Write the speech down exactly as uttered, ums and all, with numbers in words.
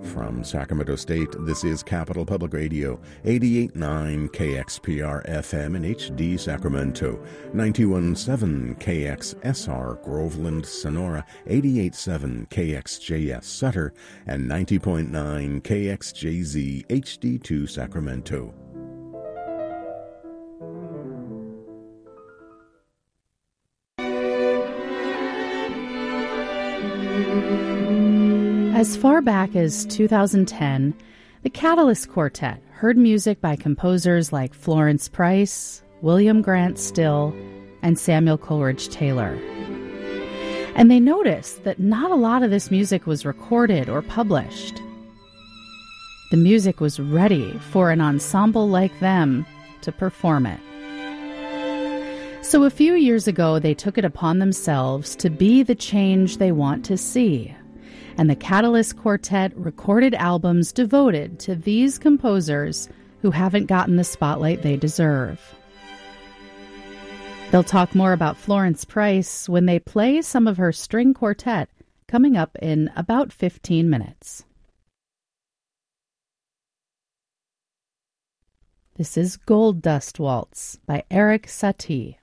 From Sacramento State, this is Capital Public Radio, eighty-eight point nine K X P R F M in H D Sacramento, ninety-one point seven K X S R Groveland, Sonora, eighty-eight point seven K X J S Sutter, and ninety point nine K X J Z H D two Sacramento. As far back as two thousand ten, the Catalyst Quartet heard music by composers like Florence Price, William Grant Still, and Samuel Coleridge Taylor. And they noticed that not a lot of this music was recorded or published. The music was ready for an ensemble like them to perform it. So a few years ago, they took it upon themselves to be the change they want to see. And the Catalyst Quartet recorded albums devoted to these composers who haven't gotten the spotlight they deserve. They'll talk more about Florence Price when they play some of her string quartet coming up in about fifteen minutes. This is Gold Dust Waltz by Erik Satie.